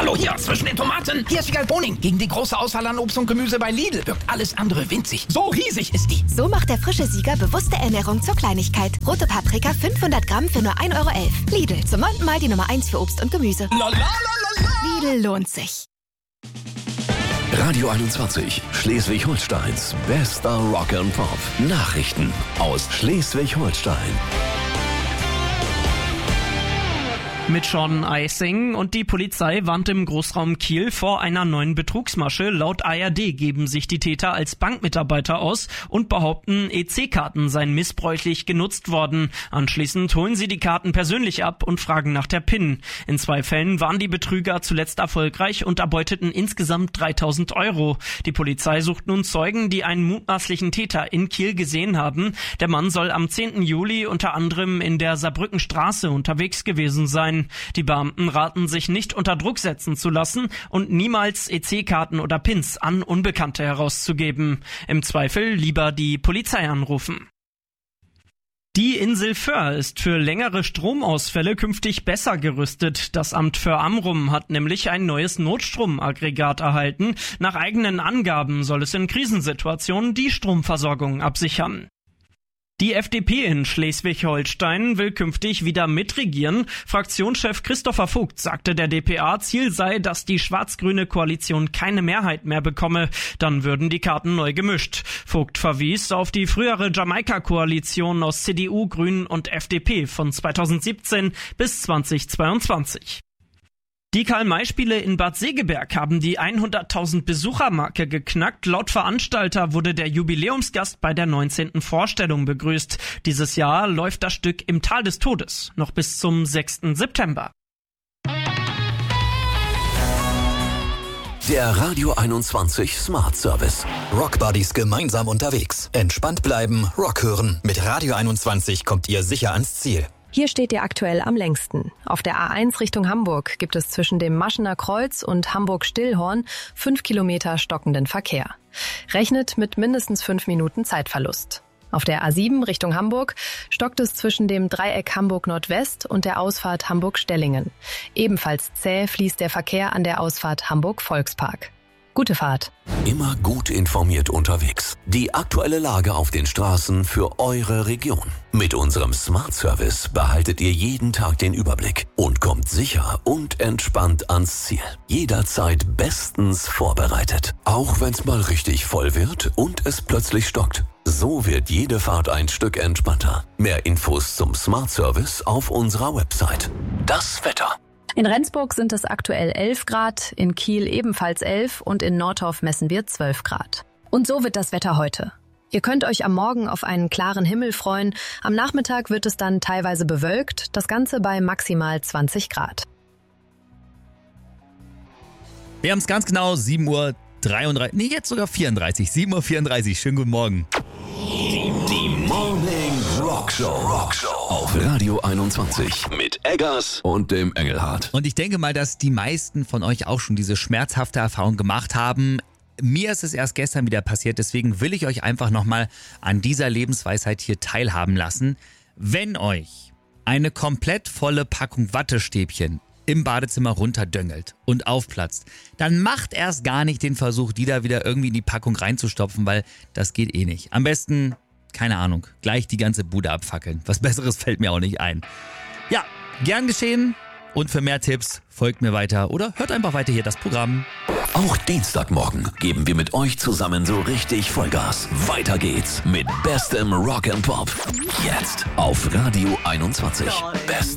Hallo, hier, zwischen den Tomaten. Hier ist Wiegald Boning. Gegen die große Auswahl an Obst und Gemüse bei Lidl wirkt alles andere winzig. So riesig ist die. So macht der frische Sieger bewusste Ernährung zur Kleinigkeit. Rote Paprika 500 Gramm für nur 1,11 Euro. Lidl, zum 9. Mal die Nummer 1 für Obst und Gemüse. Lidl lohnt sich. Radio 21, Schleswig-Holsteins bester Rock and Pop. Nachrichten aus Schleswig-Holstein. Mit Sean Eising und die Polizei warnt im Großraum Kiel vor einer neuen Betrugsmasche. Laut ARD geben sich die Täter als Bankmitarbeiter aus und behaupten, EC-Karten seien missbräuchlich genutzt worden. Anschließend holen sie die Karten persönlich ab und fragen nach der PIN. In 2 Fällen waren die Betrüger zuletzt erfolgreich und erbeuteten insgesamt 3.000 Euro. Die Polizei sucht nun Zeugen, die einen mutmaßlichen Täter in Kiel gesehen haben. Der Mann soll am 10. Juli unter anderem in der Saarbrückenstraße unterwegs gewesen sein. Die Beamten raten, sich nicht unter Druck setzen zu lassen und niemals EC-Karten oder PINs an Unbekannte herauszugeben. Im Zweifel lieber die Polizei anrufen. Die Insel Föhr ist für längere Stromausfälle künftig besser gerüstet. Das Amt für Amrum hat nämlich ein neues Notstromaggregat erhalten. Nach eigenen Angaben soll es in Krisensituationen die Stromversorgung absichern. Die FDP in Schleswig-Holstein will künftig wieder mitregieren. Fraktionschef Christopher Vogt sagte der dpa, Ziel sei, dass die schwarz-grüne Koalition keine Mehrheit mehr bekomme. Dann würden die Karten neu gemischt. Vogt verwies auf die frühere Jamaika-Koalition aus CDU, Grünen und FDP von 2017 bis 2022. Die Karl-May-Spiele in Bad Segeberg haben die 100.000 Besuchermarke geknackt. Laut Veranstalter wurde der Jubiläumsgast bei der 19. Vorstellung begrüßt. Dieses Jahr läuft das Stück im Tal des Todes noch bis zum 6. September. Der Radio 21 Smart Service. Rockbuddies gemeinsam unterwegs. Entspannt bleiben, Rock hören. Mit Radio 21 kommt ihr sicher ans Ziel. Hier steht ihr aktuell am längsten. Auf der A1 Richtung Hamburg gibt es zwischen dem Maschener Kreuz und Hamburg-Stillhorn 5 Kilometer stockenden Verkehr. Rechnet mit mindestens 5 Minuten Zeitverlust. Auf der A7 Richtung Hamburg stockt es zwischen dem Dreieck Hamburg-Nordwest und der Ausfahrt Hamburg-Stellingen. Ebenfalls zäh fließt der Verkehr an der Ausfahrt Hamburg-Volkspark. Gute Fahrt. Immer gut informiert unterwegs. Die aktuelle Lage auf den Straßen für eure Region. Mit unserem Smart Service behaltet ihr jeden Tag den Überblick und kommt sicher und entspannt ans Ziel. Jederzeit bestens vorbereitet. Auch wenn's mal richtig voll wird und es plötzlich stockt. So wird jede Fahrt ein Stück entspannter. Mehr Infos zum Smart Service auf unserer Website. Das Wetter. In Rendsburg sind es aktuell 11 Grad, in Kiel ebenfalls 11 und in Nordorf messen wir 12 Grad. Und so wird das Wetter heute. Ihr könnt euch am Morgen auf einen klaren Himmel freuen, am Nachmittag wird es dann teilweise bewölkt, das Ganze bei maximal 20 Grad. Wir haben es ganz genau 7:33 Uhr, jetzt sogar 7:34 Uhr, schönen guten Morgen. Die Morning Rockshow auf Radio 21 mit Eggers und dem Engelhardt. Und ich denke mal, dass die meisten von euch auch schon diese schmerzhafte Erfahrung gemacht haben. Mir ist es erst gestern wieder passiert, deswegen will ich euch einfach nochmal an dieser Lebensweisheit hier teilhaben lassen. Wenn euch eine komplett volle Packung Wattestäbchen im Badezimmer runterdöngelt und aufplatzt, dann macht erst gar nicht den Versuch, die da wieder irgendwie in die Packung reinzustopfen, weil das geht eh nicht. Am besten, keine Ahnung, gleich die ganze Bude abfackeln. Was Besseres fällt mir auch nicht ein. Ja, gern geschehen und für mehr Tipps folgt mir weiter oder hört einfach weiter hier das Programm. Auch Dienstagmorgen geben wir mit euch zusammen so richtig Vollgas. Weiter geht's mit bestem Rock and Pop. Jetzt auf Radio 21. Best